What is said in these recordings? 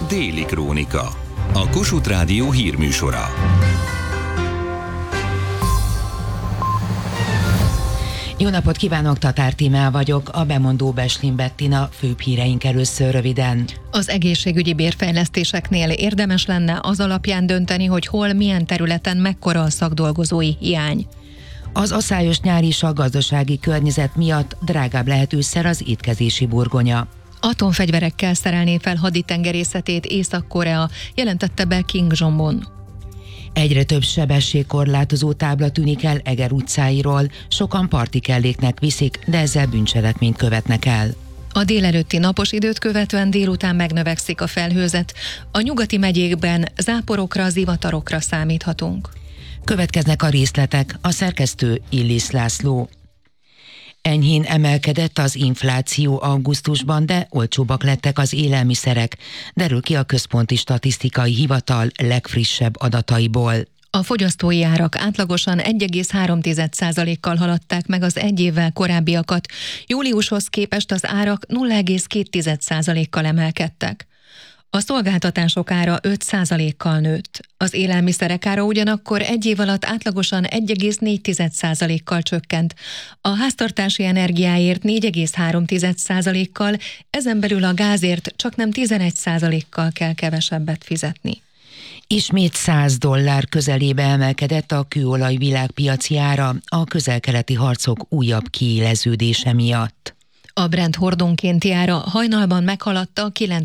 Déli Krónika, a Kossuth Rádió hírműsora. Jó napot kívánok, Tatár Tímea vagyok, a bemondó Beslin Bettina, főbb híreink először röviden. Az egészségügyi bérfejlesztéseknél érdemes lenne az alapján dönteni, hogy hol, milyen területen mekkora a szakdolgozói hiány. Az aszályos nyár és a gazdasági környezet miatt drágább lehet ősszel az étkezési burgonya. Atomfegyverekkel szerelné fel haditengerészetét Észak-Korea, jelentette be Kim Jong-un. Egyre több sebességkorlátozó tábla tűnik el Eger utcáiról, sokan partikelléknek viszik, de ezzel bűncselekményt követnek el. A délelőtti napos időt követően délután megnövekszik a felhőzet. A nyugati megyékben záporokra, zivatarokra számíthatunk. Következnek a részletek, a szerkesztő Illis László. Enyhén emelkedett az infláció augusztusban, de olcsóbbak lettek az élelmiszerek, derül ki a Központi Statisztikai Hivatal legfrissebb adataiból. A fogyasztói árak átlagosan 1,3%-kal haladták meg az egy évvel korábbiakat, júliushoz képest az árak 0,2%-kal emelkedtek. A szolgáltatások ára 5%-kal nőtt. Az élelmiszerek ára ugyanakkor egy év alatt átlagosan 1,4%-kal csökkent. A háztartási energiáért 4,3%-kal, ezen belül a gázért csaknem 11%-kal kell kevesebbet fizetni. Ismét $100 közelébe emelkedett a kőolaj világpiaci ára a közel-keleti harcok újabb kiéleződése miatt. A Brent hordonkénti ára hajnalban meghaladta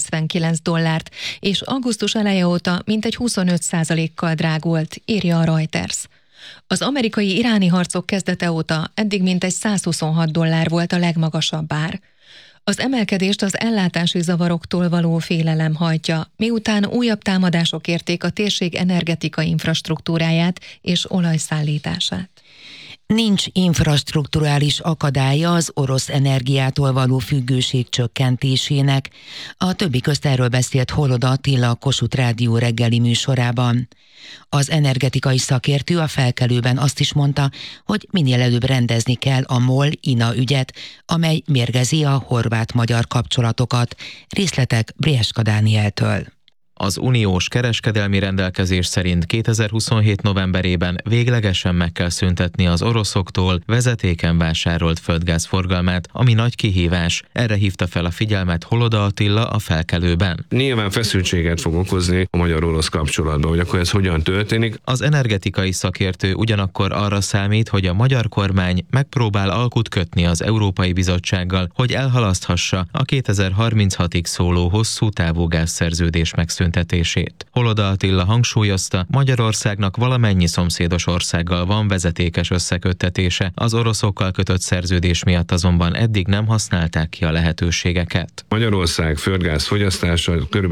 $99, és augusztus eleje óta mintegy 25%-kal drágult, írja a Reuters. Az amerikai-iráni harcok kezdete óta eddig mintegy $126 volt a legmagasabb ár. Az emelkedést az ellátási zavaroktól való félelem hajtja, miután újabb támadások érték a térség energetikai infrastruktúráját és olajszállítását. Nincs infrastrukturális akadálya az orosz energiától való függőség csökkentésének. A többi közt erről beszélt Holoda Attila a Kossuth Rádió reggeli műsorában. Az energetikai szakértő a Felkelőben azt is mondta, hogy minél előbb rendezni kell a MOL-INA ügyet, amely mérgezi a horvát-magyar kapcsolatokat. Részletek Brieska Dánieltől. Az uniós kereskedelmi rendelkezés szerint 2027 novemberében véglegesen meg kell szüntetni az oroszoktól vezetéken vásárolt földgáz forgalmát, ami nagy kihívás. Erre hívta fel a figyelmet Holoda Attila a Felkelőben. Nyilván feszültséget fog okozni a magyar-orosz kapcsolatban, hogy akkor ez hogyan történik. Az energetikai szakértő ugyanakkor arra számít, hogy a magyar kormány megpróbál alkut kötni az Európai Bizottsággal, hogy elhalaszthassa a 2036-ig szóló hosszú távú gázszerződés megszüntetését. Holoda Attila hangsúlyozta, Magyarországnak valamennyi szomszédos országgal van vezetékes összeköttetése, az oroszokkal kötött szerződés miatt azonban eddig nem használták ki a lehetőségeket. Magyarország földgáz fogyasztása kb.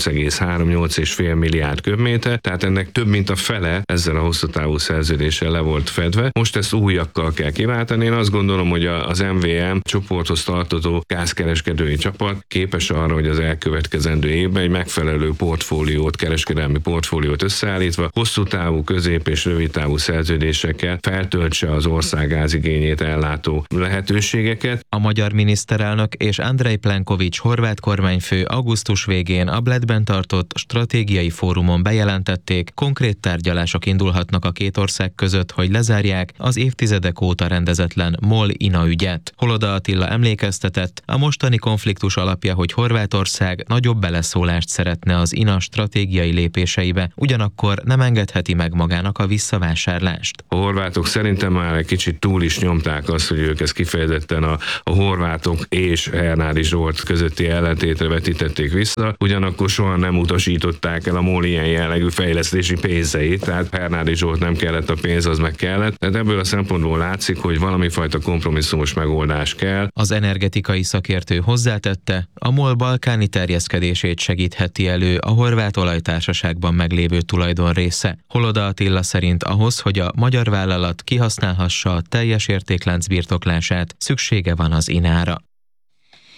8,3-8,5 milliárd köbméter, tehát ennek több mint a fele ezzel a hosszú távú szerződéssel le volt fedve. Most ezt újakkal kell kiváltani. Én azt gondolom, hogy az MVM csoporthoz tartozó gázkereskedői csapat képes arra, hogy az elkövetkezendő évben egy megfelelő kereskedelmi portfóliót összeállítva, hosszú távú, közép és rövid távú szerződésekkel feltöltse az ország gázigényét ellátó lehetőségeket. A magyar miniszterelnök és Andrej Plenković horvát kormányfő augusztus végén a Bledben tartott stratégiai fórumon bejelentették, konkrét tárgyalások indulhatnak a két ország között, hogy lezárják az évtizedek óta rendezetlen MOL-INA ügyet. Holoda Attila emlékeztetett, a mostani konfliktus alapja, hogy Horvátország nagyobb beleszólást szeretne az INA stratégiai lépéseibe, ugyanakkor nem engedheti meg magának a visszavásárlást. A horvátok szerintem már egy kicsit túl is nyomták azt, hogy ők ezt kifejezetten a horvátok és Hernádi Zsolt közötti ellentétre vetítették vissza, ugyanakkor soha nem utasították el a MOL ilyen jellegű fejlesztési pénzeit, tehát Hernádi Zsolt nem kellett a pénz, az meg kellett. Tehát ebből a szempontból látszik, hogy valami fajta kompromisszumos megoldás kell. Az energetikai szakértő hozzátette, a MOL balkáni terjeszkedését segítheti elő a horvát olajtársaságban meglévő tulajdon része. Holoda Attila szerint ahhoz, hogy a magyar vállalat kihasználhassa a teljes értéklánc birtoklását, szüksége van az INA-ra.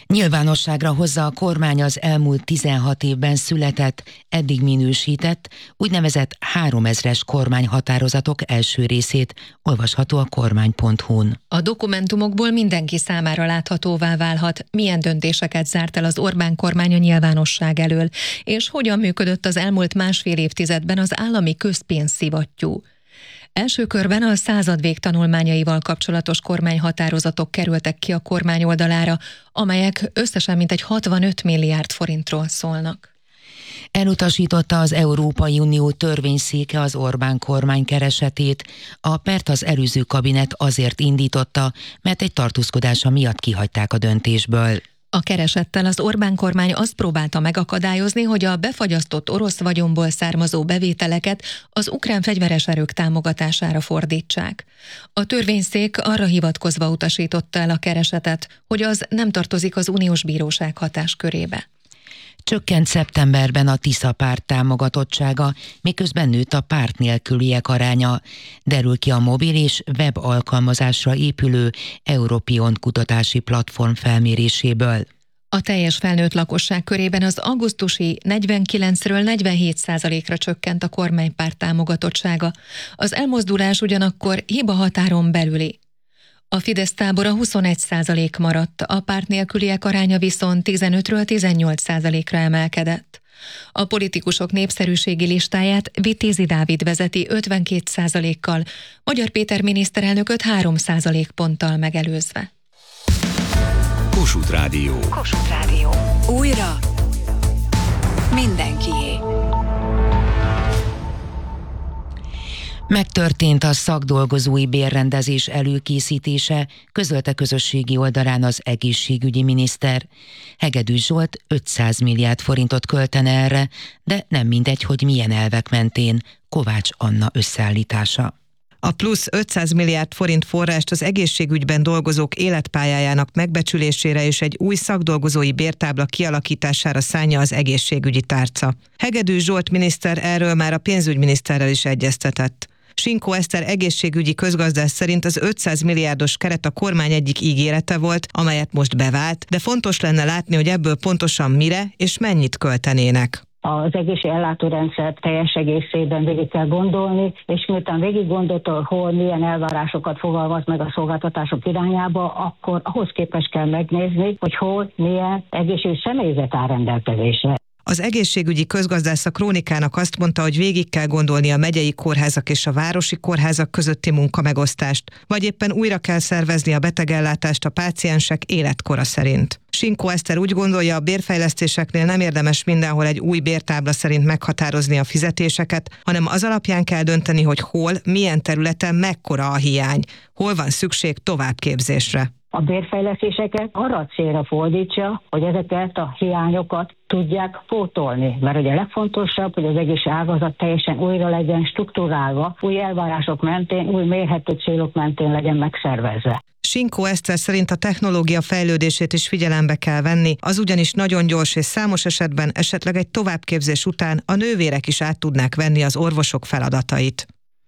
Nyilvánosságra hozza a kormány az elmúlt 16 évben született, eddig minősített, úgynevezett 3000-es kormányhatározatok első részét, olvasható a kormány.hu-n. A dokumentumokból mindenki számára láthatóvá válhat, milyen döntéseket zárt el az Orbán kormány a nyilvánosság elől, és hogyan működött az elmúlt másfél évtizedben az állami közpénzszivattyú. Első körben a századvég tanulmányaival kapcsolatos kormányhatározatok kerültek ki a kormány oldalára, amelyek összesen mintegy 65 milliárd forintról szólnak. Elutasította az Európai Unió törvényszéke az Orbán kormány keresetét. A pert az előző kabinet azért indította, mert egy tartózkodása miatt kihagyták a döntésből. A keresettel az Orbán kormány azt próbálta megakadályozni, hogy a befagyasztott orosz vagyonból származó bevételeket az ukrán fegyveres erők támogatására fordítsák. A törvényszék arra hivatkozva utasította el a keresetet, hogy az nem tartozik az uniós bíróság hatáskörébe. Csökkent szeptemberben a Tisza párt támogatottsága, miközben nőtt a párt nélküliek aránya. Derül ki a mobil és web alkalmazásra épülő Europion kutatási platform felméréséből. A teljes felnőtt lakosság körében az augusztusi 49-ről 47%-ra csökkent a kormánypárt támogatottsága. Az elmozdulás ugyanakkor hibahatáron belüli. A Fidesz tábora 21% maradt, a párt nélküliek aránya viszont 15-ről 18%-ra emelkedett. A politikusok népszerűségi listáját Vitézi Dávid vezeti 52%-kal, Magyar Péter miniszterelnököt 3% ponttal megelőzve. Kossuth Rádió. Kossuth Rádió. Újra mindenkié. Megtörtént a szakdolgozói bérrendezés előkészítése, közölte közösségi oldalán az egészségügyi miniszter. Hegedűs Zsolt 500 milliárd forintot költene erre, de nem mindegy, hogy milyen elvek mentén. Kovács Anna összeállítása. A plusz 500 milliárd forint forrást az egészségügyben dolgozók életpályájának megbecsülésére és egy új szakdolgozói bértábla kialakítására szánja az egészségügyi tárca. Hegedűs Zsolt miniszter erről már a pénzügyminiszterrel is egyeztetett. Sinkó Eszter egészségügyi közgazdász szerint az 500 milliárdos keret a kormány egyik ígérete volt, amelyet most bevált, de fontos lenne látni, hogy ebből pontosan mire és mennyit költenének. Az egészségügyi ellátórendszert teljes egészében végig kell gondolni, és miután végig gondolta, hol milyen elvárásokat fogalmaz meg a szolgáltatások irányába, akkor ahhoz képest kell megnézni, hogy hol milyen egészségügyi személyzet áll rendelkezésre. Az egészségügyi közgazdász a Krónikának azt mondta, hogy végig kell gondolni a megyei kórházak és a városi kórházak közötti munkamegosztást, vagy éppen újra kell szervezni a betegellátást a páciensek életkora szerint. Sinkó Eszter úgy gondolja, a bérfejlesztéseknél nem érdemes mindenhol egy új bértábla szerint meghatározni a fizetéseket, hanem az alapján kell dönteni, hogy hol, milyen területen mekkora a hiány, hol van szükség továbbképzésre. A bérfejlesztéseket arra a célra fordítsa, hogy ezeket a hiányokat tudják pótolni. Mert ugye a legfontosabb, hogy az egész ágazat teljesen újra legyen struktúrálva, új elvárások mentén, új mérhető célok mentén legyen megszervezve. Sinkó Eszter szerint a technológia fejlődését is figyelembe kell venni, az ugyanis nagyon gyors és számos esetben esetleg egy továbbképzés után a nővérek is át tudnák venni az orvosok feladatait.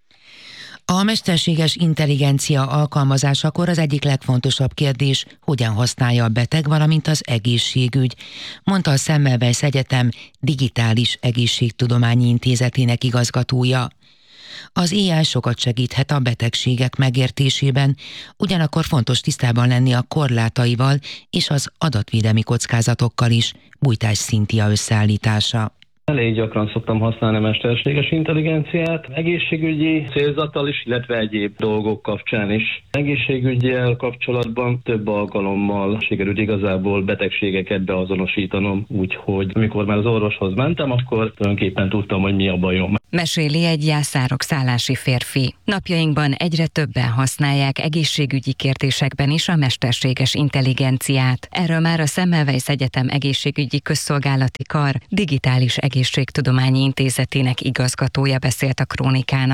A mesterséges intelligencia alkalmazásakor az egyik legfontosabb kérdés, hogyan használja a beteg, valamint az egészségügy, mondta a Semmelweis Egyetem Digitális Egészségtudományi Intézetének igazgatója. Az AI sokat segíthet a betegségek megértésében, ugyanakkor fontos tisztában lenni a korlátaival és az adatvédelmi kockázatokkal is, Bújtás Szintia összeállítása. Elég gyakran szoktam használni a mesterséges intelligenciát, egészségügyi célzattal is, illetve egyéb dolgok kapcsán is. Egészségüggyel kapcsolatban több alkalommal sikerült igazából betegségeket beazonosítanom, úgyhogy amikor már az orvoshoz mentem, akkor tulajdonképpen tudtam, hogy mi a bajom. Meséli egy jászárok-szállási férfi. Napjainkban egyre többen használják egészségügyi kérdésekben is a mesterséges intelligenciát. Erről már a Semmelweis Egyetem Egészségügyi Közszolgálati Kar Digitális Egészségtudományi Intézetének igazgatója beszélt a Krónikának.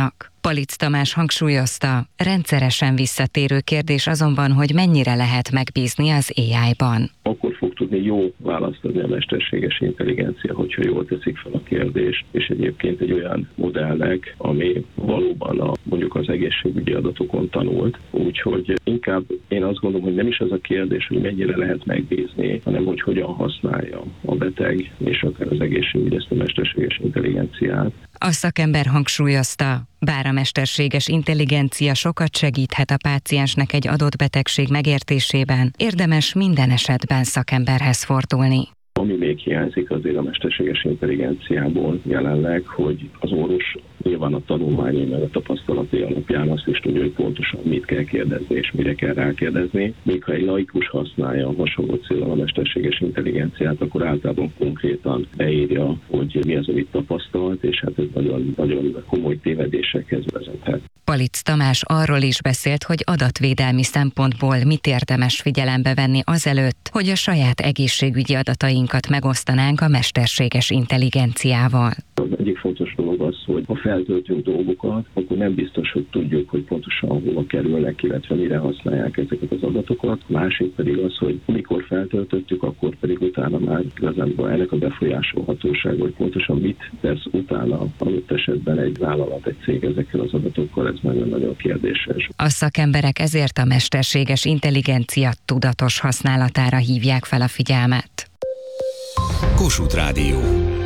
Palic Tamás hangsúlyozta, rendszeresen visszatérő kérdés azonban, hogy mennyire lehet megbízni az AI-ban. Akkor fog tudni jó választ adni a mesterséges intelligencia, hogyha jól teszik fel a kérdést, és egyébként egy olyan modellnek, ami valóban mondjuk az egészségügyi adatokon tanult. Úgyhogy inkább én azt gondolom, hogy nem is az a kérdés, hogy mennyire lehet megbízni, hanem hogy hogyan használja a beteg és akár az egészségügy ezt a mesterséges intelligenciát. A szakember hangsúlyozta, bár a mesterséges intelligencia sokat segíthet a páciensnek egy adott betegség megértésében, érdemes minden esetben szakemberhez fordulni. Ami még hiányzik azért a mesterséges intelligenciából jelenleg, hogy az orvos nyilván a tanulmányi meg a tapasztalati alapján azt is tudja, hogy pontosan mit kell kérdezni és mire kell rákérdezni. Még ha egy laikus használja hasonló célral a mesterséges intelligenciát, akkor általában konkrétan beírja, hogy mi az, amit tapasztalt, és hát ez nagyon, nagyon komoly tévedésekhez vezethet. Palic Tamás arról is beszélt, hogy adatvédelmi szempontból mit érdemes figyelembe venni azelőtt, hogy a saját egészségügyi adatainkat megosztanánk a mesterséges intelligenciával. Az egyik fontos dolog az, hogy ha feltöltünk dolgokat, akkor nem biztos, hogy tudjuk, hogy pontosan hova kerülnek, illetve mire használják ezeket az adatokat. Másik pedig az, hogy mikor feltöltöttük, akkor pedig utána már igazából ennek a befolyásolhatóság, hogy pontosan mit tesz utána, adott esetben egy vállalat, egy cég ezekkel az adatokkal, ez nagyon-nagyon kérdéses. A szakemberek ezért a mesterséges intelligencia tudatos használatára hívják fel a figyelmet. Kossuth Rádió.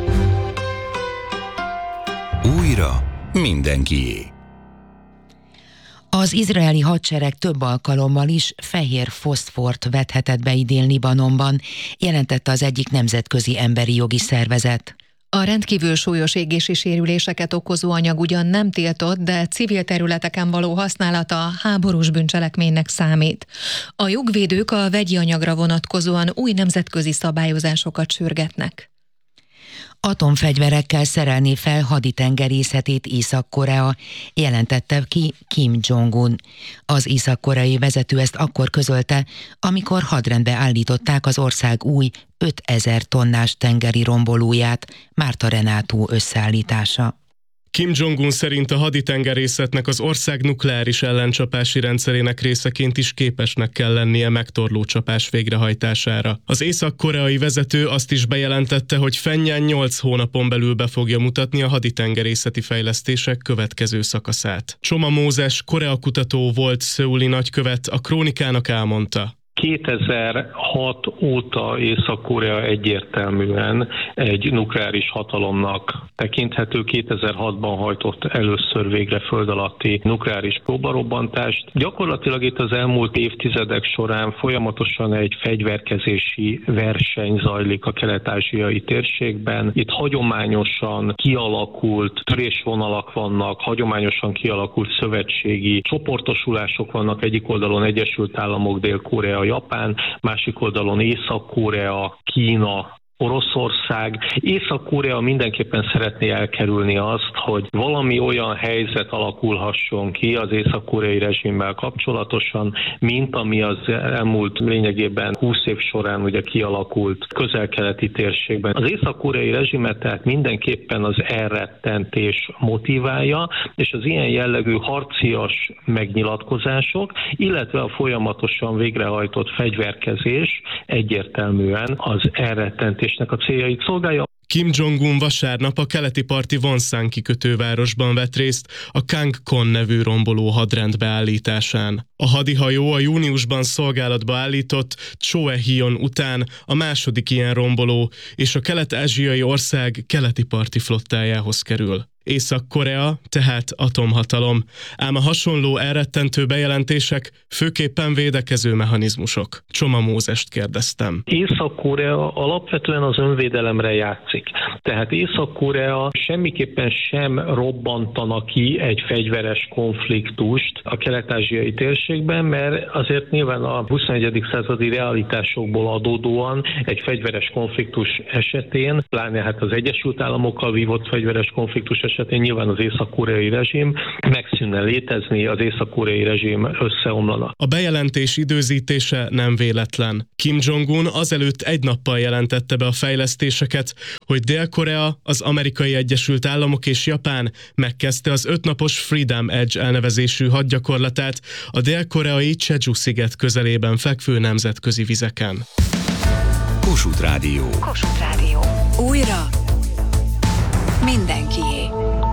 Újra mindenkié. Az izraeli hadsereg több alkalommal is fehér foszfort vethetett be idén Libanonban, jelentette az egyik nemzetközi emberi jogi szervezet. A rendkívül súlyos égési sérüléseket okozó anyag ugyan nem tiltott, de civil területeken való használata háborús bűncselekménynek számít. A jogvédők a vegyi anyagra vonatkozóan új nemzetközi szabályozásokat sürgetnek. Atomfegyverekkel szerelné fel haditengerészetét Észak-Korea, jelentette ki Kim Jong-un. Az észak-koreai vezető ezt akkor közölte, amikor hadrendbe állították az ország új 5000 tonnás tengeri rombolóját, Márta Renátó összeállítása. Kim Jong-un szerint a haditengerészetnek az ország nukleáris ellencsapási rendszerének részeként is képesnek kell lennie megtorló csapás végrehajtására. Az észak-koreai vezető azt is bejelentette, hogy Phenján 8 hónapon belül be fogja mutatni a haditengerészeti fejlesztések következő szakaszát. Csoma Mózes, Korea kutató volt szöuli nagykövet, a Krónikának elmondta. 2006 óta Észak-Korea egyértelműen egy nukleáris hatalomnak tekinthető. 2006-ban hajtott először végre föld alatti nukleáris próbarobbantást. Gyakorlatilag itt az elmúlt évtizedek során folyamatosan egy fegyverkezési verseny zajlik a kelet-ázsiai térségben. Itt hagyományosan kialakult törésvonalak vannak, hagyományosan kialakult szövetségi csoportosulások vannak. Egyik oldalon Egyesült Államok, Dél-Korea, Japán, másik oldalon Észak-Korea, Kína, Oroszország. Észak-Korea mindenképpen szeretné elkerülni azt, hogy valami olyan helyzet alakulhasson ki az észak-koreai rezsimmel kapcsolatosan, mint ami az elmúlt lényegében 20 év során ugye kialakult közel-keleti térségben. Az észak-koreai rezsimet tehát mindenképpen az elrettentés motiválja, és az ilyen jellegű harcias megnyilatkozások, illetve a folyamatosan végrehajtott fegyverkezés egyértelműen az elrettentés a céljait szolgálja. Kim Jong-un vasárnap a keleti parti Wonsan kikötővárosban vett részt a Kangkon nevű romboló hadrend beállításán. A hadihajó a júniusban szolgálatba állított Choehyun után a második ilyen romboló, és a kelet-ázsiai ország keleti parti flottájához kerül. Észak-Korea, tehát atomhatalom, ám a hasonló elrettentő bejelentések főképpen védekező mechanizmusok. Csoma Mózest kérdeztem. Észak-Korea alapvetően az önvédelemre játszik. Tehát Észak-Korea semmiképpen sem robbantana ki egy fegyveres konfliktust a kelet-ázsiai térségben, mert azért nyilván a 21. századi realitásokból adódóan egy fegyveres konfliktus esetén, pláne hát az Egyesült Államokkal vívott fegyveres konfliktus esetén nyilván az észak-koreai rezsim megszűnne létezni, az észak-koreai rezsim összeomlana. A bejelentés időzítése nem véletlen. Kim Jong-un azelőtt egy nappal jelentette be a fejlesztéseket, hogy Dél-Korea, az Amerikai Egyesült Államok és Japán megkezdte az 5 napos Freedom Edge elnevezésű hadgyakorlatát a dél-koreai Jeju-sziget közelében fekvő nemzetközi vizeken. Kossuth Rádió. Kossuth Rádió. Újra mindenkié.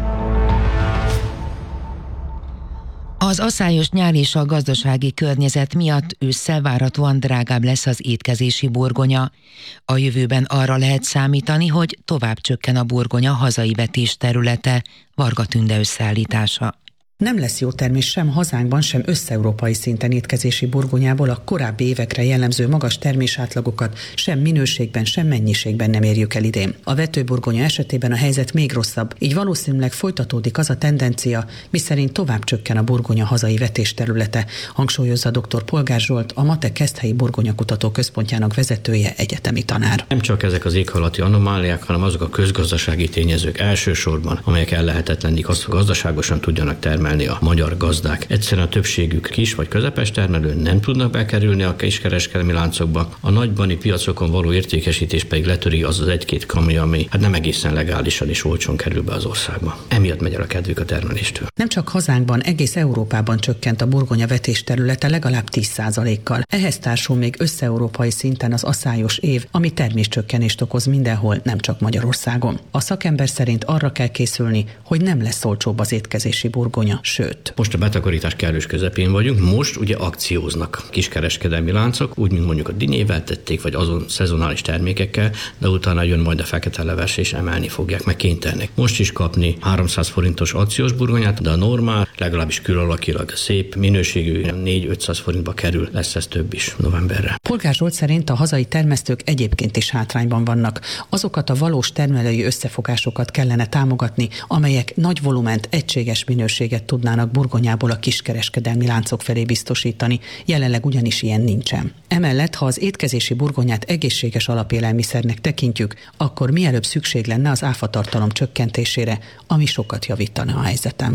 Az aszályos nyár és a gazdasági környezet miatt ősszel várhatóan drágább lesz az étkezési burgonya. A jövőben arra lehet számítani, hogy tovább csökken a burgonya hazai vetés területe. Varga Tünde összeállítása. Nem lesz jó termés sem hazánkban, sem összeurópai szinten étkezési burgonyából, a korábbi évekre jellemző magas termésátlagokat sem minőségben, sem mennyiségben nem érjük el idén. A vetőburgonya esetében a helyzet még rosszabb, így valószínűleg folytatódik az a tendencia, miszerint tovább csökken a burgonya hazai vetésterülete, hangsúlyozza dr. Polgár Zsolt, a MATE Keszthelyi Burgonyakutató Központjának vezetője, egyetemi tanár. Nem csak ezek az éghajlati anomáliák, hanem azok a közgazdasági tényezők elsősorban, amelyek ellehetetlenítik azt, hogy gazdaságosan tudjanak termelni a magyar gazdák. Egyszerűen a többségük kis vagy közepes termelő, nem tudnak bekerülni a kiskereskedelmi láncokba, a nagybani piacokon való értékesítés pedig letöri az 1-2 kamion, ami nem egészen legálisan és olcsón kerül be az országba. Emiatt megy el a kedvük a termeléstől. Nem csak hazánkban, egész Európában csökkent a burgonya vetés területe legalább 10%-kal. Ehhez társul még összeurópai szinten az aszályos év, ami terméscsökkenést okoz mindenhol, nem csak Magyarországon. A szakember szerint arra kell készülni, hogy nem lesz olcsóbb az étkezési burgonya. Sőt. Most a betakarítás kellős közepén vagyunk, most ugye akcióznak kiskereskedelmi láncok, úgy, mint mondjuk a dinyével tették, vagy azon szezonális termékekkel, de utána jön majd a fekete leves, és emelni fogják, meg kénytelenek. Most is kapni 300 forintos akciós burgonyát, de a normál, legalábbis külalakilag szép, minőségű 400-500 forintba kerül, lesz ez több is novemberre. Polgár Zsolt szerint a hazai termesztők egyébként is hátrányban vannak. Azokat a valós termelői összefogásokat kellene támogatni, amelyek nagy volument, egységes minőséget tudnának burgonyából a kiskereskedelmi láncok felé biztosítani, jelenleg ugyanis ilyen nincsen. Emellett, ha az étkezési burgonyát egészséges alapélelmiszernek tekintjük, akkor mielőbb szükség lenne az áfatartalom csökkentésére, ami sokat javítana a helyzetem.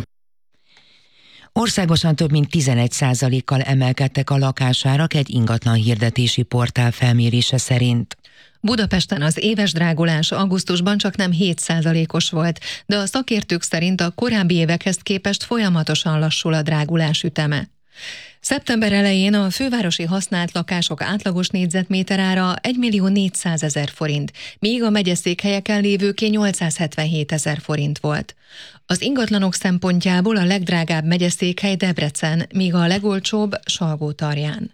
Országosan több mint 11%-kal emelkedtek a lakásárak egy ingatlan hirdetési portál felmérése szerint. Budapesten az éves drágulás augusztusban csak nem 7%-os volt, de a szakértők szerint a korábbi évekhez képest folyamatosan lassul a drágulás üteme. Szeptember elején a fővárosi használt lakások átlagos négyzetméterára 1.400.000 forint, míg a megyeszékhelyeken lévőké 877.000 forint volt. Az ingatlanok szempontjából a legdrágább megyeszékhely Debrecen, míg a legolcsóbb Salgótarján.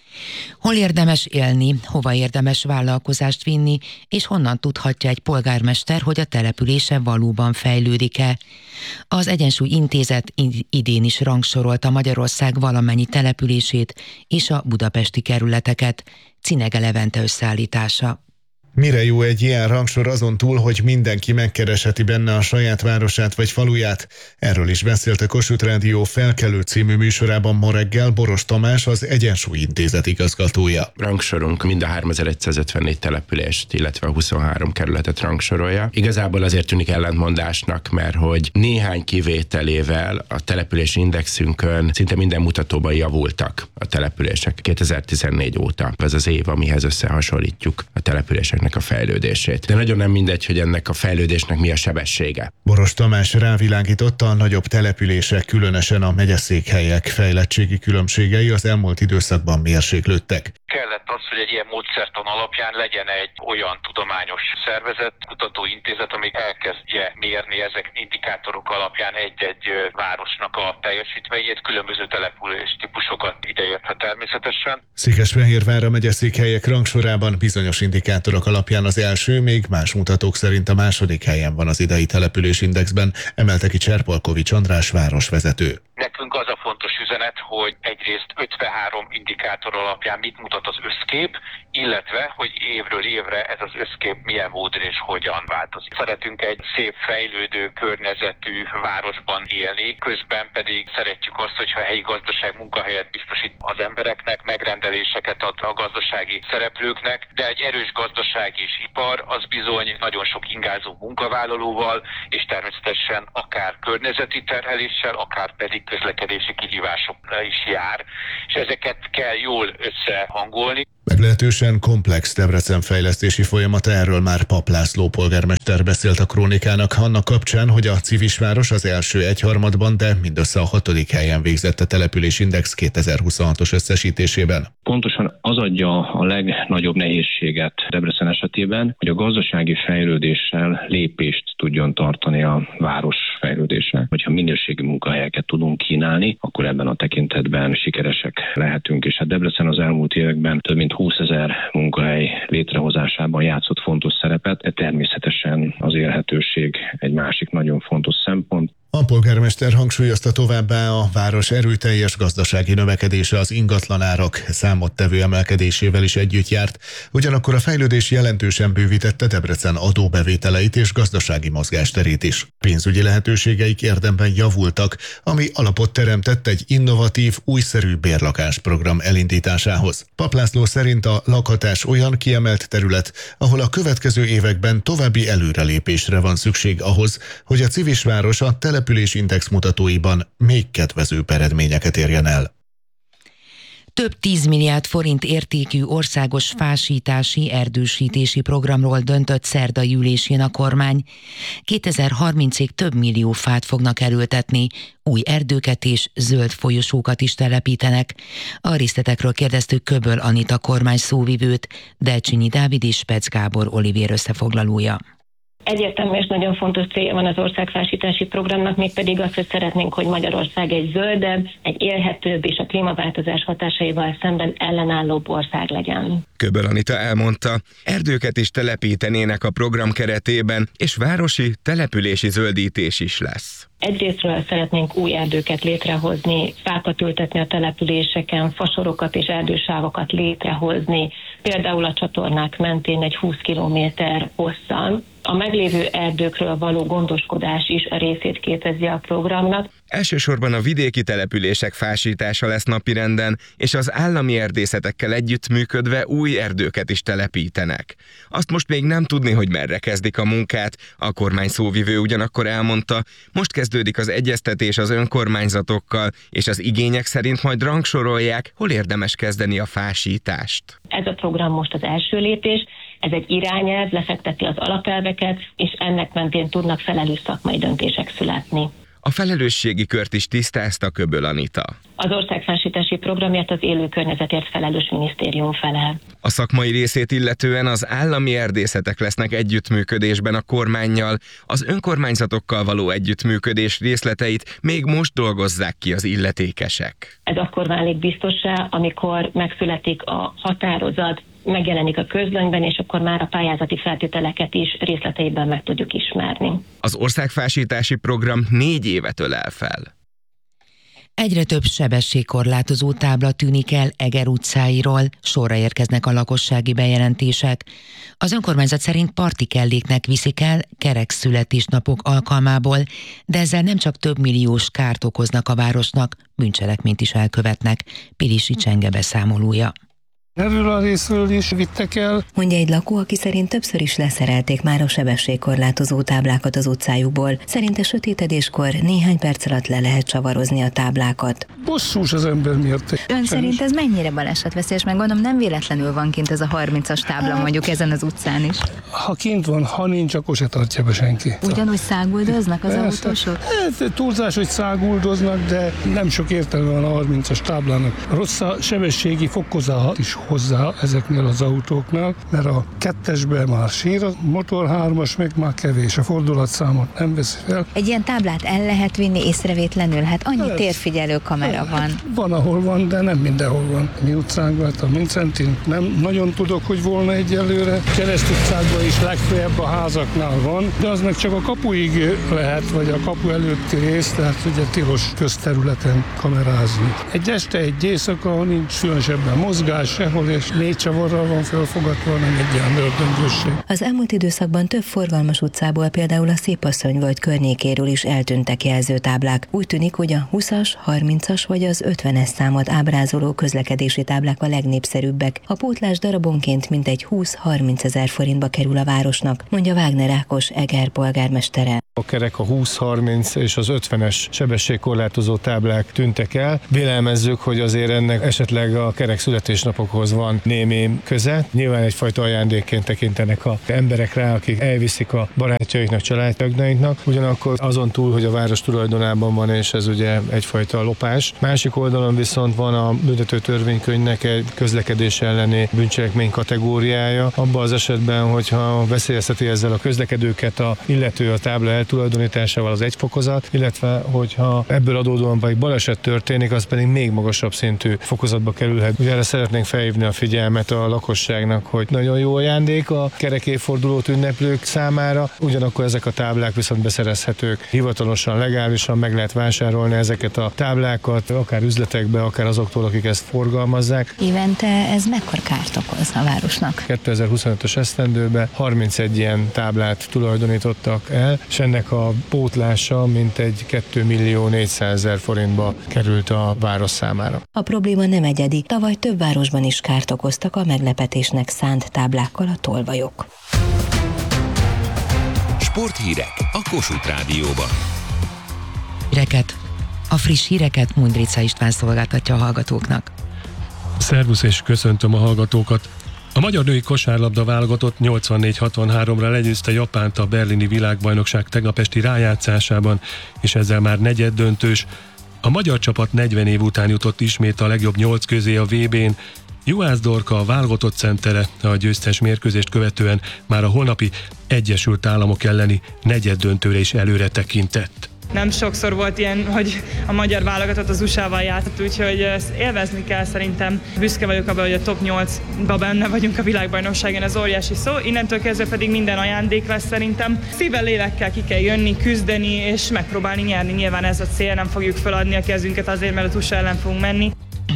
Hol érdemes élni, hova érdemes vállalkozást vinni, és honnan tudhatja egy polgármester, hogy a települése valóban fejlődik-e? Az Egyensúly Intézet idén is rangsorolta Magyarország valamennyi települését és a budapesti kerületeket. Cinege Levente összeállítása. Mire jó egy ilyen rangsor azon túl, hogy mindenki megkeresheti benne a saját városát vagy faluját? Erről is beszélt a Kossuth Rádió Felkelő című műsorában ma reggel Boros Tamás, az Egyensúly Intézet igazgatója. Rangsorunk mind a 3154 települést, illetve a 23 kerületet rangsorolja. Igazából azért tűnik ellentmondásnak, mert hogy néhány kivételével a települési indexünkön szinte minden mutatóban javultak a települések 2014 óta. Ez az év, amihez összehasonlítjuk a települések a fejlődését. De nagyon nem mindegy, hogy ennek a fejlődésnek mi a sebessége. Boros Tamás rávilágította, a nagyobb települések, különösen a megyeszékhelyek fejlettségi különbségei az elmúlt időszakban mérséklődtek. Kellett az, hogy egy ilyen módszertan alapján legyen egy olyan tudományos szervezet, kutatóintézet, ami elkezdje mérni ezek indikátorok alapján egy-egy városnak a teljesítményét, különböző település típusokat ideértve természetesen. Székesfehérvár a megyeszékhelyek rangsorában bizonyos indikátorok alapján az első, még más mutatók szerint a második helyen van az idei településindexben, emelte ki Cserpalkovics András városvezető. Nekünk az a fontos üzenet, üzenet, hogy egyrészt 53 indikátor alapján mit mutat az összkép, illetve, hogy évről évre ez az összkép milyen módon és hogyan változik. Szeretünk egy szép fejlődő környezetű városban élni, közben pedig szeretjük azt, hogyha a helyi gazdaság munkahelyet biztosít az embereknek, megrendeléseket ad a gazdasági szereplőknek, de egy erős gazdaság és ipar az bizony nagyon sok ingázó munkavállalóval, és természetesen akár környezeti terheléssel, akár pedig közlekedési kihívásokkal is jár, és ezeket kell jól összehangolni. Meglehetősen komplex Debrecen fejlesztési folyamata, erről már Papp László polgármester beszélt a Krónikának annak kapcsán, hogy a Civisváros az első egyharmadban, de mindössze a 6. helyen végzett a településindex 2026-os összesítésében. Pontosan az adja a legnagyobb nehézséget Debrecen esetében, hogy a gazdasági fejlődéssel lépést tudjon tartani a város fejlődése. Hogyha minőségi munkahelyeket tudunk kínálni, akkor ebben a tekintetben sikeresek lehetünk, és hát Debrecen az elmúlt években több mint 20 000 munkahely létrehozásában játszott fontos szerepet, de természetesen az élhetőség egy másik nagyon fontos szempont. A polgármester hangsúlyozta továbbá, a város erőteljes gazdasági növekedése az ingatlanárak számottevő emelkedésével is együtt járt, ugyanakkor a fejlődés jelentősen bővítette Debrecen adóbevételeit és gazdasági mozgásterét is. Pénzügyi lehetőségeik érdemben javultak, ami alapot teremtett egy innovatív, újszerű bérlakásprogram elindításához. Papp László szerint a lakhatás olyan kiemelt terület, ahol a következő években további előrelépésre van szükség ahhoz, hogy a Civisváros a településindex mutatóiban még kedvezőbb eredményeket érjen el. Több 10 milliárd forint értékű országos fásítási, erdősítési programról döntött szerdai ülésén a kormány. 2030-ig több millió fát fognak elültetni, új erdőket és zöld folyosókat is telepítenek. A részletekről kérdeztük Köböl Anita kormány szóvivőt, Delcsényi Dávid és Pec Gábor Olivér összefoglalója. Egyértelmű és nagyon fontos célja van az országfásítási programnak, mégpedig az, hogy szeretnénk, hogy Magyarország egy zöldebb, egy élhetőbb és a klímaváltozás hatásaival szemben ellenállóbb ország legyen. Köböl Anita elmondta, erdőket is telepítenének a program keretében, és városi települési zöldítés is lesz. Egyrésztről szeretnénk új erdőket létrehozni, fákat ültetni a településeken, fasorokat és erdősávokat létrehozni, például a csatornák mentén egy 20 kilométer hosszan. A meglévő erdőkről való gondoskodás is a részét képezi a programnak. Elsősorban a vidéki települések fásítása lesz napirenden, és az állami erdészetekkel együttműködve új erdőket is telepítenek. Azt most még nem tudni, hogy merre kezdik a munkát, a kormány szóvivő ugyanakkor elmondta, most kezdődik az egyeztetés az önkormányzatokkal, és az igények szerint majd rangsorolják, hol érdemes kezdeni a fásítást. Ez a program most az első lépés, ez egy irányelv, lefekteti az alapelveket, és ennek mentén tudnak felelős szakmai döntések születni. A felelősségi kört is tisztázta Köböl Anita. Az országfásítási programért az élő környezetért felelős minisztérium felel. A szakmai részét illetően az állami erdészetek lesznek együttműködésben a kormánnyal, az önkormányzatokkal való együttműködés részleteit még most dolgozzák ki az illetékesek. Ez akkor válik biztossá, amikor megszületik a határozat, megjelenik a közlönyben, és akkor már a pályázati feltételeket is részleteiben meg tudjuk ismerni. Az országfásítási program 4 évet ölel fel. Egyre több sebességkorlátozó tábla tűnik el Eger utcáiról, sorra érkeznek a lakossági bejelentések. Az önkormányzat szerint parti kelléknek viszik el kerek születésnapok alkalmából, de ezzel nem csak több milliós kárt okoznak a városnak, bűncselekményt is elkövetnek. Pilisi Csenge beszámolója. Erről a részről is vittek el. Mondja egy lakó, aki szerint többször is leszerelték már a sebességkorlátozó táblákat az utcájukból. Szerinte sötétedéskor néhány perc alatt le lehet csavarozni a táblákat. Bosszús az ember miatt. Ön szerint ez mennyire balesetveszélyes? Meg gondolom nem véletlenül van kint ez a 30-as tábla mondjuk ezen az utcán is. Ha kint van, ha nincs, akkor se tartja be senki. Ugyanúgy száguldoznak az autósok? Ez túlzás, hogy száguldoznak, de nem sok értelme van a 30-as táblának. Rossz a sebességi fokozat is hozzá ezeknél az autóknál, mert a 2-esben már sír, a motor 3-as meg már kevés, a fordulatszámot nem veszi fel. Egy ilyen táblát el lehet vinni észrevétlenül? Hát annyi térfigyelő kamera van. Van, ahol van, de nem mindenhol van. Mi utcánkban, a Mincentin nem nagyon tudok, hogy volna egyelőre. Keresztutcákban is legfeljebb a házaknál van, de az meg csak a kapuig lehet, vagy a kapu előtti rész, tehát ugye tilos közterületen kamerázni. Egy este, egy éjszaka nincs különösebben mozgás sehol, és 4 csavarral van felfogatva, nem egy ilyen ördöngösség. Az elmúlt időszakban több forgalmas utcából, például a Szépasszonyvölgy környékéről is eltűntek jelzőtáblák. Úgy tűnik, hogy a 20-as, 30-as vagy az 50-es számot ábrázoló közlekedési táblák a legnépszerűbbek. A pótlás darabonként mintegy 20-30 ezer forintba kerül a városnak, mondja Wagner Ákos Eger polgármestere. A kerek, a 20-30 és az 50-es sebességkorlátozó táblák tűntek el. Vélelmezzük, hogy azért ennek esetleg a kerek születésnapokhoz van némi köze. Nyilván egyfajta ajándékként tekintenek az emberek rá, akik elviszik a barátjaiknak, családtagjaiknak. Ugyanakkor azon túl, hogy a város tulajdonában van, és ez ugye egyfajta lopás. Másik oldalon viszont van a büntető törvénykönyvnek egy közlekedés elleni bűncselekmény kategóriája. Abban az esetben, hogyha veszélyezteti ezzel a közlekedőket a illető a tábla eltulajdonításával, az 1 fokozat, illetve hogyha ebből adódóan vagy baleset történik, az pedig még magasabb szintű fokozatba kerülhet. Ugye erre szeretnénk felhívni a figyelmet a lakosságnak, hogy nagyon jó ajándék a kerek évfordulót ünneplők számára, ugyanakkor ezek a táblák viszont beszerezhetők. Hivatalosan, legálisan meg lehet vásárolni ezeket a táblákat, akár üzletekbe, akár azoktól, akik ezt forgalmazzák. Évente ez mekkora kárt okoz a városnak? 2025-ös esztendőben 31 ilyen táblát tulajdonítottak el, és ennek a pótlása mintegy 2.400.000 forintba került a város számára. A probléma nem egyedi, tavaly több városban is kárt okoztak a meglepetésnek szánt táblákkal a tolvajok. Sporthírek a Kossuth Rádióban. A friss híreket Mundrica István szolgáltatja a hallgatóknak. Szervusz és köszöntöm a hallgatókat! A magyar női kosárlabda válogatott 84-63-ra legyőzte Japánt a berlini világbajnokság tegnap esti rájátszásában, és ezzel már negyeddöntős. A magyar csapat 40 év után jutott ismét a legjobb 8 közé a VB-n. Juhász Dorka, a válogatott centere, a győztes mérkőzést követően már a holnapi Egyesült Államok elleni negyeddöntőre is előre tekintett. Nem sokszor volt ilyen, hogy a magyar válogatott az USA-val játszott, úgyhogy ezt élvezni kell szerintem. Büszke vagyok abban, hogy a top 8-ban benne vagyunk a világbajnokságon, ez óriási szó. Innentől kezdve pedig minden ajándék lesz szerintem. Szívvel, lélekkel ki kell jönni, küzdeni és megpróbálni nyerni. Nyilván ez a cél, nem fogjuk feladni a kezünket azért, mert a USA ellen fogunk menni.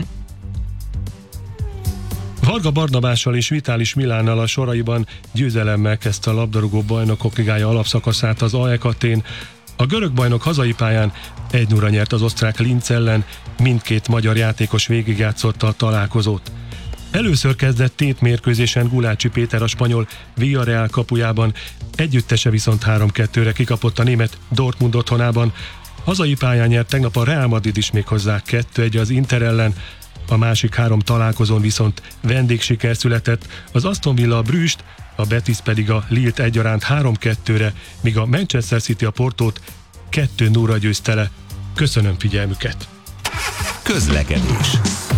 Varga Barnabással és Vitális Milánnal a soraiban győzelemmel kezdte a labdarúgó bajnokok ligája alapszakaszát az AEK Athén. A görög bajnok hazai pályán 1-0-ra nyert az osztrák Linz ellen, mindkét magyar játékos végigjátszotta a találkozót. Először kezdett tétmérkőzésen Gulácsi Péter a spanyol Villarreal kapujában, együttese viszont 3-2-re kikapott a német Dortmund otthonában. Hazai pályán nyert tegnap a Real Madrid is méghozzá 2-1 az Inter ellen, a másik 3 találkozón viszont vendégsiker született, az Aston Villa a Brüst, a Betis pedig a Lille-t egyaránt 3-2-re, míg a Manchester City a Portót 2-0-ra győzte le. Köszönöm figyelmüket! Közlekedés.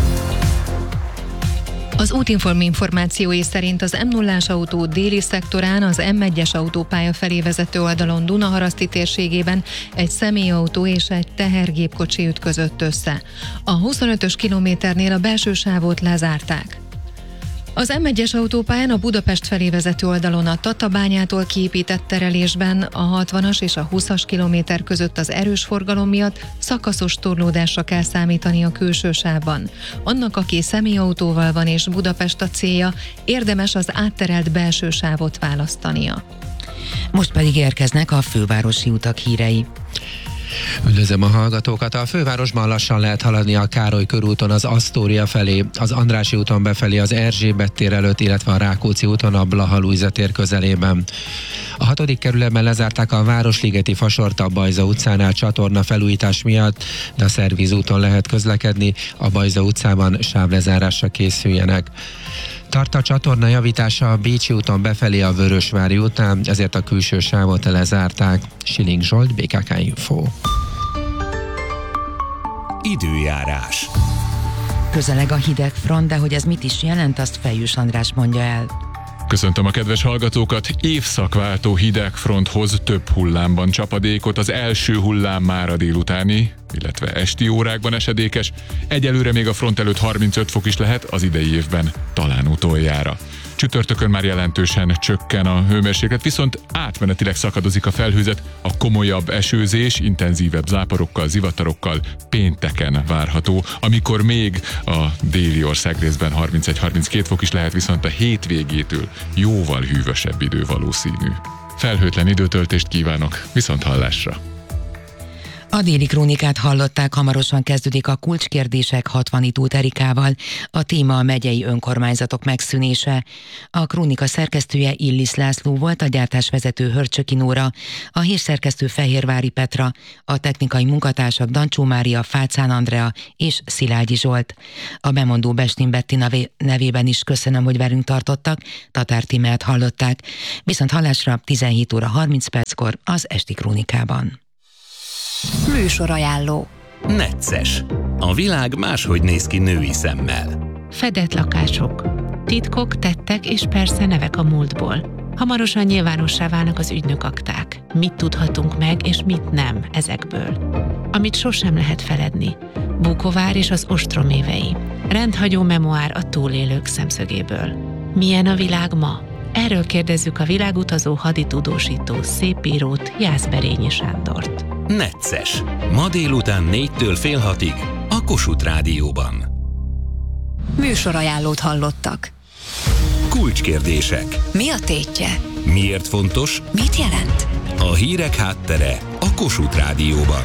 Az Útinform információi szerint az M0-ás autó déli szektorán az M1-es autópálya felé vezető oldalon Dunaharaszti térségében egy személyautó és egy tehergépkocsi ütközött össze. A 25-ös kilométernél a belső sávot lezárták. Az M1-es autópályán a Budapest felé vezető oldalon a Tatabányától kiépített terelésben a 60-as és a 20-as kilométer között az erős forgalom miatt szakaszos torlódásra kell számítani a külső sávban. Annak, aki személyautóval van és Budapest a célja, érdemes az átterelt belső sávot választania. Most pedig érkeznek a fővárosi utak hírei. Üdvözlöm a hallgatókat! A fővárosban lassan lehet haladni a Károly körúton az Asztória felé, az Andrássy úton befelé az Erzsébet tér előtt, illetve a Rákóczi úton a Blaha-Lujza tér közelében. A 6. kerületben lezárták a Városligeti fasort a Bajza utcánál csatorna felújítás miatt, de a Szervíz úton lehet közlekedni, a Bajza utcában sávlezárásra készüljenek. Tart a csatorna javítása a Bécsi úton befelé a Vörösvári útnál, ezért a külső sávot lezárták. Siling Zsolt, BKK Info. Időjárás. Közeleg a hideg front, de hogy ez mit is jelent, azt Fejős András mondja el. Köszöntöm a kedves hallgatókat! Évszakváltó hidegfronthoz több hullámban csapadékot. Az első hullám már a délutáni, illetve esti órákban esedékes. Egyelőre még a front előtt 35 fok is lehet, az idei évben talán utoljára. Csütörtökön már jelentősen csökken a hőmérséklet, viszont átmenetileg szakadozik a felhőzet, a komolyabb esőzés, intenzívebb záporokkal, zivatarokkal pénteken várható, amikor még a déli országrészben 31-32 fok is lehet, viszont a hétvégétől jóval hűvösebb idő valószínű. Felhőtlen időtöltést kívánok, viszonthallásra! A déli krónikát hallották, hamarosan kezdődik a kulcskérdések 60 Tóth Erikával. A téma a megyei önkormányzatok megszűnése. A krónika szerkesztője Illis László volt, a gyártásvezető Hörcsöki Nóra, a hírszerkesztő Fehérvári Petra, a technikai munkatársak Dancsó Mária, Fácán Andrea és Szilágyi Zsolt. A bemondó Bestin Betti nevében is köszönöm, hogy velünk tartottak, Tatár Tímeát hallották. Viszont hallásra 17 óra 30 perckor az esti krónikában. Műsorajánló. Necces. A világ máshogy néz ki női szemmel. Fedett lakások. Titkok, tettek és persze nevek a múltból. Hamarosan nyilvánossá válnak az ügynökakták. Mit tudhatunk meg és mit nem ezekből. Amit sosem lehet feledni. Bukovár és az ostrom évei. Rendhagyó memoár a túlélők szemszögéből. Milyen a világ ma? Erről kérdezzük a világutazó haditudósító szépírót, Jászberényi Sándort. Necces. Ma délután 4-től fél 6-ig a Kossuth Rádióban. Műsorajánlót hallottak. Kulcskérdések. Mi a tétje? Miért fontos? Mit jelent? A hírek háttere a Kossuth Rádióban.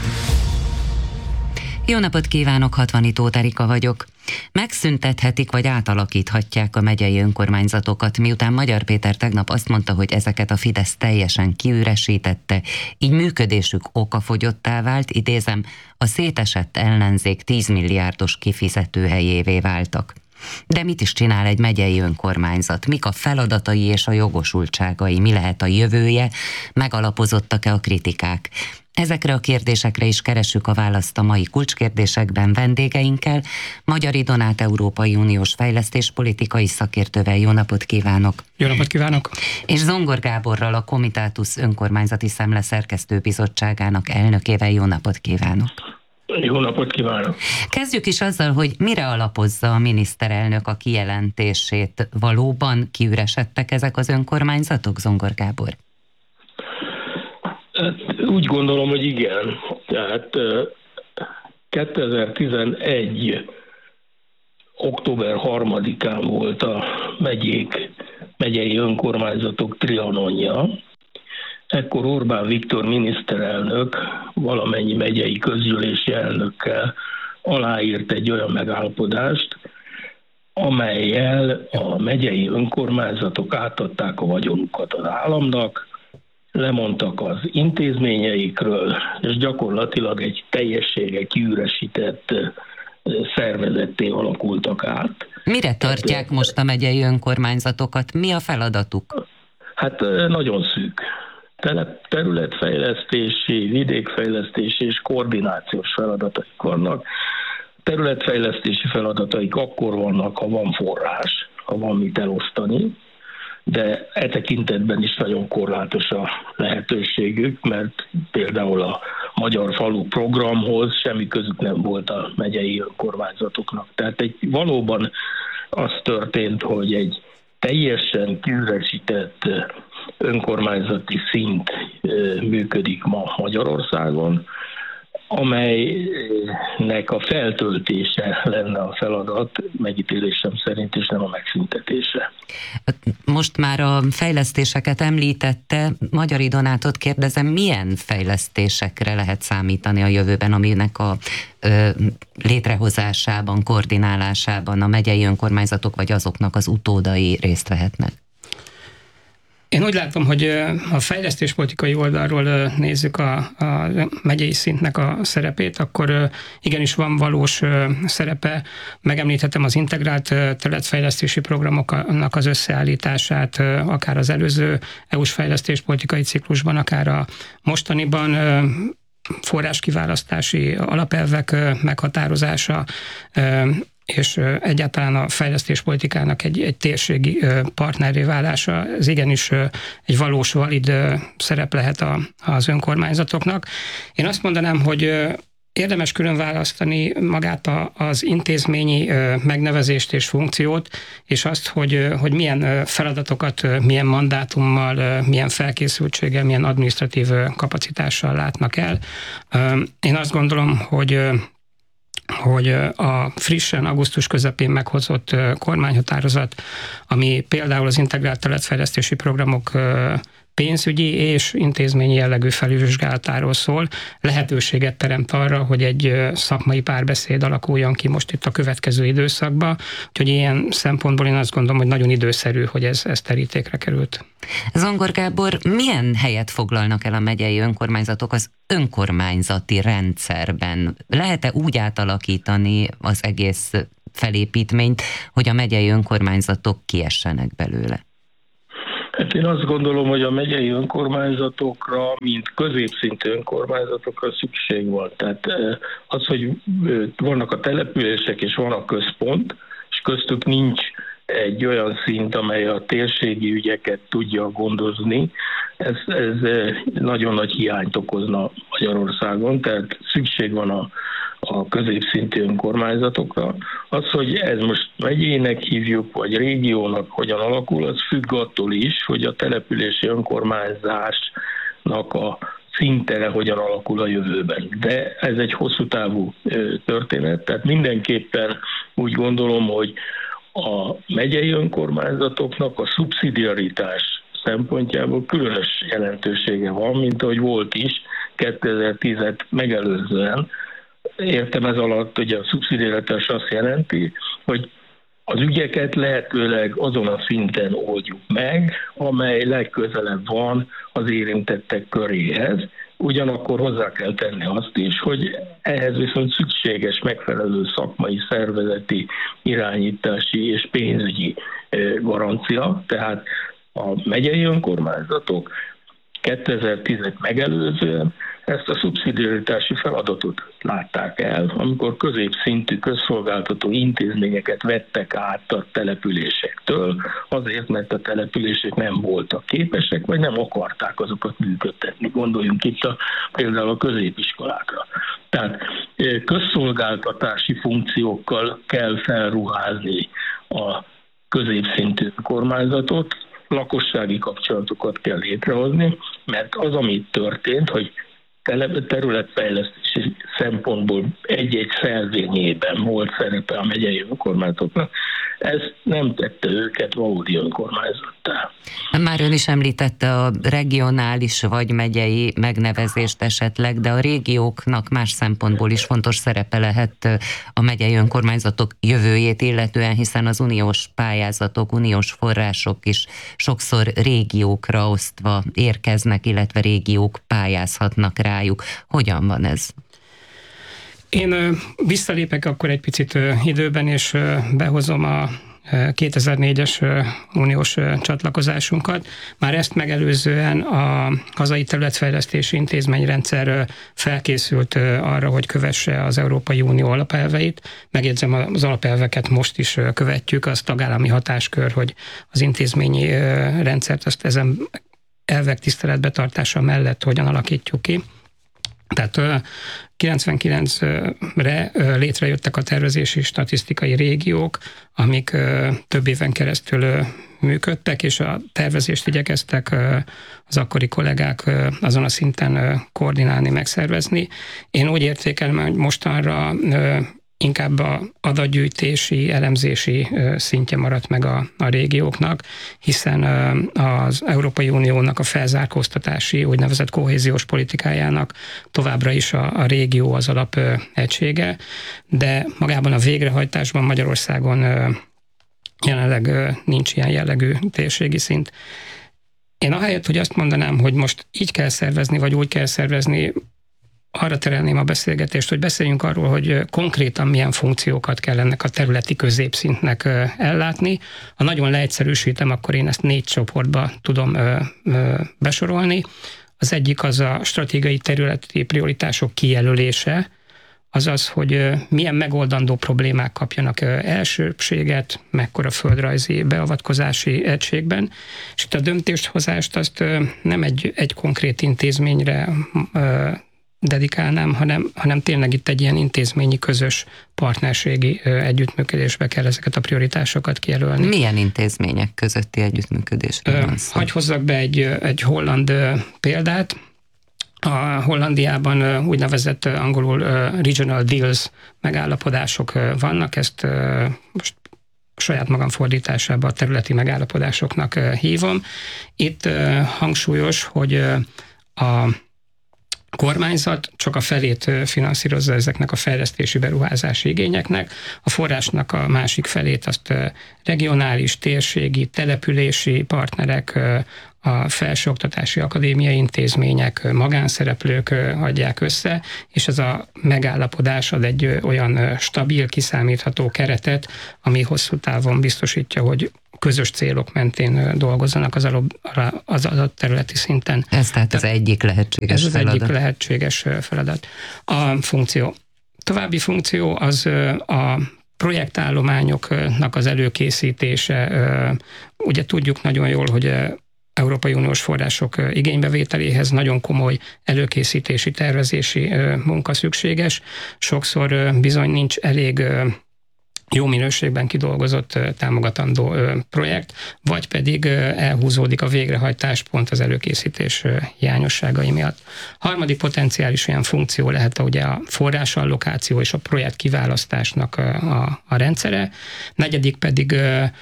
Jó napot kívánok, 60 Tóth Erika vagyok. Megszüntethetik vagy átalakíthatják a megyei önkormányzatokat, miután Magyar Péter tegnap azt mondta, hogy ezeket a Fidesz teljesen kiüresítette, így működésük okafogyottá vált, idézem, a szétesett ellenzék 10 milliárdos kifizetőhelyévé váltak. De mit is csinál egy megyei önkormányzat? Mik a feladatai és a jogosultságai? Mi lehet a jövője? Megalapozottak-e a kritikák? Ezekre a kérdésekre is keressük a választ a mai kulcskérdésekben vendégeinkkel. Magyari Donát Európai Uniós fejlesztéspolitikai szakértővel. Jó napot kívánok! Jó napot kívánok! És Zongor Gáborral, a Komitátus önkormányzati szemle szerkesztőbizottságának elnökével. Jó napot kívánok! Jó napot kívánok! Kezdjük is azzal, hogy mire alapozza a miniszterelnök a kijelentését. Valóban kiüresedtek ezek az önkormányzatok, Zongor Gábor? Úgy gondolom, hogy igen. Tehát 2011. október 3-án volt a megyei önkormányzatok trianonja. Ekkor Orbán Viktor miniszterelnök valamennyi megyei közgyűlési elnökkel aláírt egy olyan megállapodást, amellyel a megyei önkormányzatok átadták a vagyonukat az államnak, lemondtak az intézményeikről, és gyakorlatilag egy teljességgel kiüresített szervezetté alakultak át. Mire tartják most a megyei önkormányzatokat? Mi a feladatuk? Hát nagyon szűk. Területfejlesztési, vidékfejlesztési és koordinációs feladataik vannak. Területfejlesztési feladataik akkor vannak, ha van forrás, ha van mit elosztani, de e tekintetben is nagyon korlátos a lehetőségük, mert például a Magyar Falu programhoz semmi közük nem volt a megyei önkormányzatoknak. Tehát valóban az történt, hogy egy teljesen kiüresített önkormányzati szint működik ma Magyarországon, amelynek a feltöltése lenne a feladat, megítélésem szerint, és nem a megszüntetése. Most már a fejlesztéseket említette, Magyari Donátot kérdezem, milyen fejlesztésekre lehet számítani a jövőben, aminek a létrehozásában, koordinálásában a megyei önkormányzatok vagy azoknak az utódai részt vehetnek? Én úgy látom, hogy a fejlesztéspolitikai oldalról nézzük a megyei szintnek a szerepét, akkor igenis van valós szerepe. Megemlíthetem az integrált területfejlesztési programoknak az összeállítását, akár az előző EU-s fejlesztéspolitikai ciklusban, akár a mostaniban, forráskiválasztási alapelvek meghatározása, és egyáltalán a fejlesztéspolitikának egy térségi partnerré válása, ez igenis egy valós, valid szerep lehet az önkormányzatoknak. Én azt mondanám, hogy érdemes külön választani magát az intézményi megnevezést és funkciót, és azt, hogy milyen feladatokat, milyen mandátummal, milyen felkészültséggel, milyen adminisztratív kapacitással látnak el. Én azt gondolom, hogy a frissen augusztus közepén meghozott kormányhatározat, ami például az integrált területfejlesztési programok pénzügyi és intézményi jellegű felülvizsgálatáról szól, lehetőséget teremt arra, hogy egy szakmai párbeszéd alakuljon ki most itt a következő időszakban, úgyhogy ilyen szempontból én azt gondolom, hogy nagyon időszerű, hogy ez terítékre került. Zongor Gábor, milyen helyet foglalnak el a megyei önkormányzatok az önkormányzati rendszerben? Lehet-e úgy átalakítani az egész felépítményt, hogy a megyei önkormányzatok kiessenek belőle? Hát én azt gondolom, hogy a megyei önkormányzatokra, mint középszintű önkormányzatokra szükség van. Tehát az, hogy vannak a települések és van a központ, és köztük nincs egy olyan szint, amely a térségi ügyeket tudja gondozni, ez nagyon nagy hiányt okozna Magyarországon, tehát szükség van a középszintű önkormányzatokra. Az, hogy ez most megyének hívjuk, vagy régiónak hogyan alakul, az függ attól is, hogy a települési önkormányzásnak a szintere hogyan alakul a jövőben. De ez egy hosszú távú történet, tehát mindenképpen úgy gondolom, hogy a megyei önkormányzatoknak a szubszidiaritás szempontjából különös jelentősége van, mint ahogy volt is 2010-et megelőzően. Értem ez alatt, hogy a szubszidiaritás azt jelenti, hogy az ügyeket lehetőleg azon a szinten oldjuk meg, amely legközelebb van az érintettek köréhez. Ugyanakkor hozzá kell tenni azt is, hogy ehhez viszont szükséges megfelelő szakmai, szervezeti, irányítási és pénzügyi garancia. Tehát a megyei önkormányzatok 2010-et megelőzően ezt a szubszidiaritási feladatot látták el, amikor középszintű közszolgáltató intézményeket vettek át a településektől, azért, mert a települések nem voltak képesek, vagy nem akarták azokat működtetni. Gondoljunk itt például a középiskolákra. Tehát közszolgáltatási funkciókkal kell felruházni a középszintű kormányzatot, lakossági kapcsolatokat kell létrehozni, mert az, ami történt, hogy területfejlesztési szempontból egy-egy szervényében volt szerepe a megyei önkormányzatoknak, ez nem tette őket valódi önkormányzattá. Már ön is említette a regionális vagy megyei megnevezést esetleg, de a régióknak más szempontból is fontos szerepe lehet a megyei önkormányzatok jövőjét illetően, hiszen az uniós pályázatok, uniós források is sokszor régiókra osztva érkeznek, illetve régiók pályázhatnak rájuk. Hogyan van ez? Én visszalépek akkor egy picit időben, és behozom a 2004-es uniós csatlakozásunkat. Már ezt megelőzően a hazai területfejlesztési intézményrendszer felkészült arra, hogy kövesse az Európai Unió alapelveit. Megjegyzem, az alapelveket most is követjük, az tagállami hatáskör, hogy az intézményi rendszert azt ezen elvek tiszteletbetartása mellett hogyan alakítjuk ki. Tehát 99-re létrejöttek a tervezési statisztikai régiók, amik több éven keresztül működtek, és a tervezést igyekeztek az akkori kollégák azon a szinten koordinálni, megszervezni. Én úgy értékelem, hogy mostanra inkább a adatgyűjtési, elemzési szintje maradt meg a régióknak, hiszen az Európai Uniónak a felzárkóztatási, úgynevezett kohéziós politikájának továbbra is a régió az alap egysége, de magában a végrehajtásban Magyarországon jelenleg nincs ilyen jellegű térségi szint. Én ahelyett, hogy azt mondanám, hogy most így kell szervezni, vagy úgy kell szervezni, arra terelném a beszélgetést, hogy beszéljünk arról, hogy konkrétan milyen funkciókat kell ennek a területi középszintnek ellátni. Ha nagyon leegyszerűsítem, akkor én ezt 4 csoportba tudom besorolni. Az egyik az a stratégiai területi prioritások kijelölése, az az, hogy milyen megoldandó problémák kapjanak elsőbséget, mekkora földrajzi beavatkozási egységben, és itt a döntéshozást azt nem egy konkrét intézményre dedikálnám, hanem tényleg itt egy ilyen intézményi, közös partnerségi együttműködésbe kell ezeket a prioritásokat kijelölni. Milyen intézmények közötti együttműködésről van szó? Hagy hozzak be egy holland példát. A Hollandiában úgynevezett angolul regional deals megállapodások vannak, ezt most saját magam fordításában a területi megállapodásoknak hívom. Itt hangsúlyos, hogy a kormányzat csak a felét finanszírozza ezeknek a fejlesztési beruházási igényeknek, a forrásnak a másik felét azt regionális, térségi, települési partnerek, a felsőoktatási akadémiai intézmények, magánszereplők adják össze, és ez a megállapodás ad egy olyan stabil, kiszámítható keretet, ami hosszú távon biztosítja, hogy közös célok mentén dolgozzanak az adott területi szinten. Ez tehát az egyik lehetséges feladat. Ez az egyik lehetséges feladat. A funkció. További funkció az a projektállományoknak az előkészítése. Ugye tudjuk nagyon jól, hogy Európai Uniós források igénybevételéhez nagyon komoly előkészítési, tervezési munka szükséges. Sokszor bizony nincs elég jó minőségben kidolgozott támogatandó projekt, vagy pedig elhúzódik a végrehajtás pont az előkészítés hiányosságai miatt. Harmadik potenciális olyan funkció lehet ugye a forrásallokáció és a projekt kiválasztásnak a rendszere. Negyedik pedig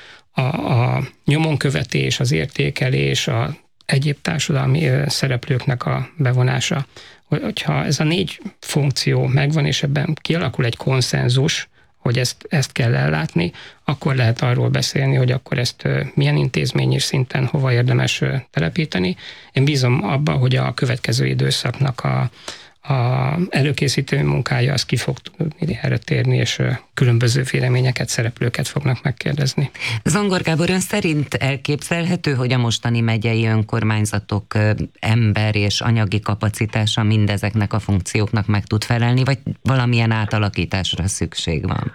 a nyomonkövetés, az értékelés, a egyéb társadalmi szereplőknek a bevonása. Hogyha ez a 4 funkció megvan, és ebben kialakul egy konszenzus, hogy ezt kell ellátni, akkor lehet arról beszélni, hogy akkor ezt milyen intézményi szinten hova érdemes telepíteni. Én bízom abba, hogy a következő időszaknak a előkészítő munkája az ki fog tudni erre térni, és különböző véleményeket, szereplőket fognak megkérdezni. Zongor Gábor, ön szerint elképzelhető, hogy a mostani megyei önkormányzatok ember és anyagi kapacitása mindezeknek a funkcióknak meg tud felelni, vagy valamilyen átalakításra szükség van?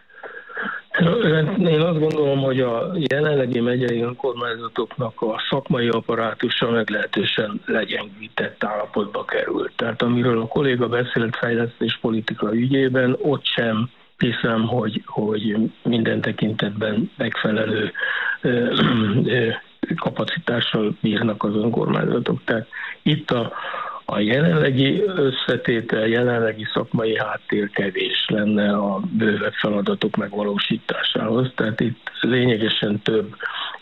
Én azt gondolom, hogy a jelenlegi megyei önkormányzatoknak a szakmai apparátusa meglehetősen legyengített állapotba került. Tehát amiről a kolléga beszélt fejlesztéspolitika ügyében, ott sem hiszem, hogy minden tekintetben megfelelő kapacitással bírnak az önkormányzatok. Tehát itt a jelenlegi összetétel, jelenlegi szakmai háttér kevés lenne a bővebb feladatok megvalósításához. Tehát itt lényegesen több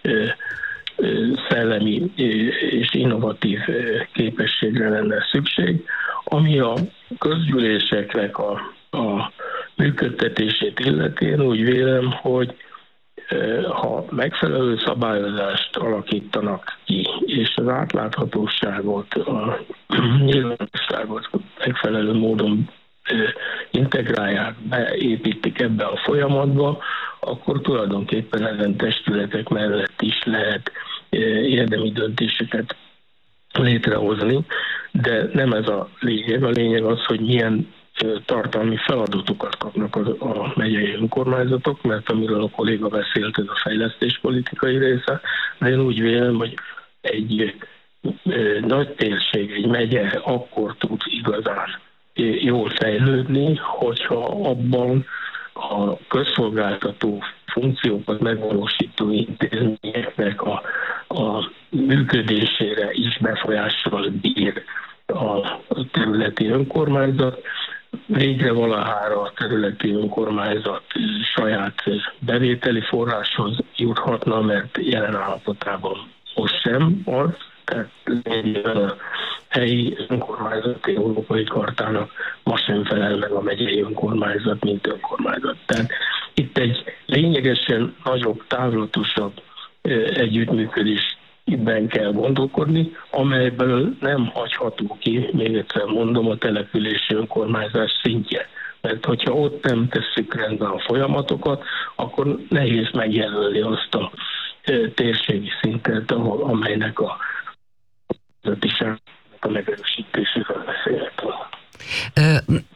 szellemi és innovatív képességre lenne szükség, ami a közgyűléseknek a működtetését illeti. Én úgy vélem, hogy ha megfelelő szabályozást alakítanak ki, és az átláthatóságot, a nyilvánosságot megfelelő módon integrálják, beépítik ebbe a folyamatba, akkor tulajdonképpen ezen testületek mellett is lehet érdemi döntéseket létrehozni, de nem ez a lényeg. A lényeg az, hogy milyen tartalmi feladatokat kapnak a megyei önkormányzatok, mert amiről a kolléga beszélt, ez a fejlesztéspolitikai része, de én úgy vélem, hogy egy nagy térség, egy megye akkor tud igazán jól fejlődni, hogyha abban a közszolgáltató funkciókat megvalósító intézményeknek a működésére is befolyással bír a területi önkormányzat. Végre valahára a területi önkormányzat saját bevételi forráshoz juthatna, mert jelen állapotában most sem az. Tehát a helyi önkormányzati európai kartának ma sem felel meg a megyei önkormányzat, mint önkormányzat. Tehát itt egy lényegesen nagyobb, távlatosabb együttműködésben kell gondolkodni, amelyből nem hagyható ki, még egyszer mondom, a települési önkormányzás szintje. Mert hogyha ott nem tesszük rendbe a folyamatokat, akkor nehéz megjelölni azt a térségi szintet, amelynek a megerősítéséről beszélhetünk.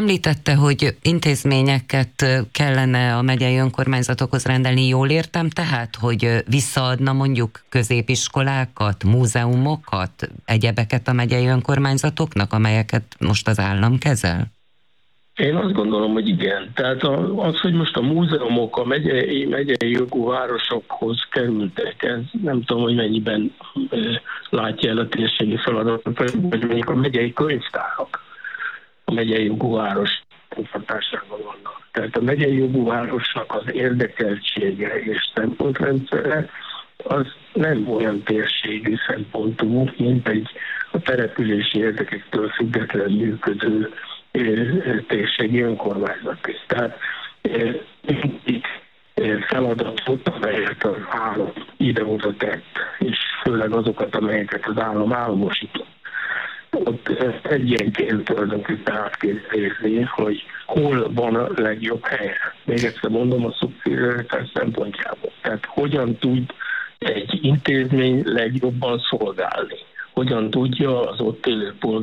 Említette, hogy intézményeket kellene a megyei önkormányzatokhoz rendelni, jól értem, tehát, hogy visszaadna mondjuk középiskolákat, múzeumokat, egyebeket a megyei önkormányzatoknak, amelyeket most az állam kezel? Én azt gondolom, hogy igen. Tehát az, hogy most a múzeumok a megyei jogú városokhoz kerültek, ez nem tudom, hogy mennyiben látja el a térségi feladatot, vagy mondjuk a megyei könyvtárak a megyei jogú város hatásában vannak. Tehát a megyei jogú városnak az érdekeltsége és szempontrendszere az nem olyan térségi szempontú, mint egy a települési érdekektől független működő térségi önkormányzat. Tehát mindig feladatot, amelyet az állam ide-oda tett, és főleg azokat, amelyeket az állam államosított. Ott egyenként tulajdonképpen át kell nézni, hogy hol van a legjobb helye. Még egyszer mondom, a szubszidiaritás szempontjából. Tehát hogyan tud egy intézmény legjobban szolgálni? Hogyan tudja az ott élő polgár